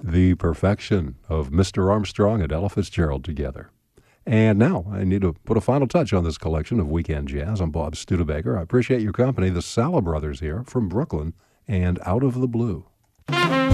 the perfection of Mr. Armstrong and Ella Fitzgerald together. And now I need to put a final touch on this collection of Weekend Jazz. I'm Bob Studebaker. I appreciate your company. The Sala Brothers here from Brooklyn and Out of the Blue.